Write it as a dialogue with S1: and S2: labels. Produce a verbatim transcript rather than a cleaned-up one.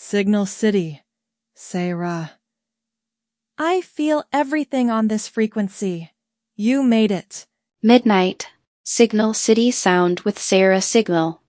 S1: Signal City, Sarah. I feel everything on this frequency. You made it.
S2: Midnight, Signal City Sound with Sarah Signal.